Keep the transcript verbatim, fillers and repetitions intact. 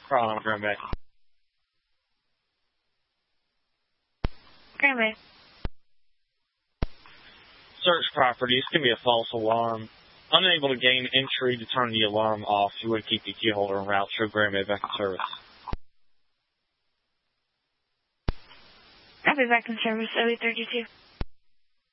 Problem, Grand Bay. Grand Bay. Search property. This can be a false alarm. Unable to gain entry to turn the alarm off. You would keep the key holder en route. Show Grand Bay back in service. I'll be back in service, O E thirty-two.